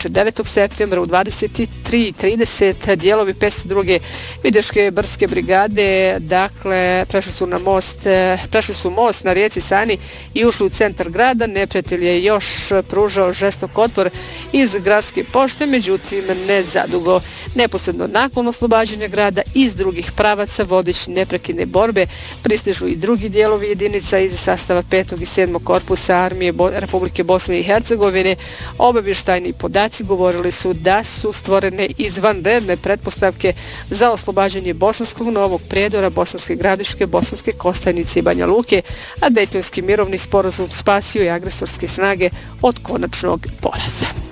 inače 9. septembra u 23:30 dijelovi 502. Videške brdske brigade, dakle, prešli su most na rijeci Sani i ušli u centar grada. Neprijatelj je još pružao žestok otpor iz gradske pošte, međutim ne zadugo. Neposredno nakon oslobađanja grada iz drugih pravaca vodeći neprekidne borbe pristižu i drugi dijelovi jedinica iz sastava 5. i 7. korpusa armije Republike Bosne i Hercegovine. Obavještajni podaci govorili su da su stvorene izvanredne pretpostavke za oslobađanje Bosanskog Novog Prijedora, Bosanske Gradiške, Bosanske Kostajnice i Banja Luke, a Dejtonski mirovni sporazum spasio je agresorske snage od konačnog poraza.